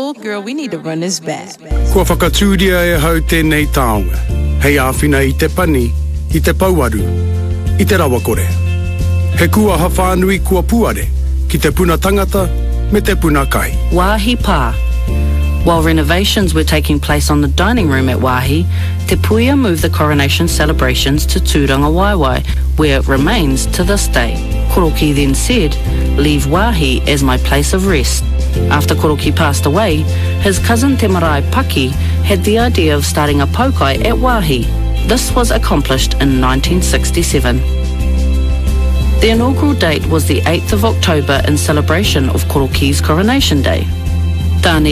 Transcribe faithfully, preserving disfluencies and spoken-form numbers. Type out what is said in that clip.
Oh, girl, we need to run this back. Kua whakatūria e hau tēnei taonga. Hei āwhina i te pani, i te pauaru, i te rawa kore. He kua hawhanui kua puare, ki te puna tangata, me te puna kai. Wāhi Pā. While renovations were taking place on the dining room at Wāhi, Te Puia moved the coronation celebrations to Tūranga Waiwai, where it remains to this day. Koroki then said, "Leave Wāhi as my place of rest." After Koroki passed away, his cousin Te Marae Paki had the idea of starting a paukai at Wāhi. This was accomplished in nineteen sixty-seven. The inaugural date was the eighth of October in celebration of Koroki's coronation day. Tāne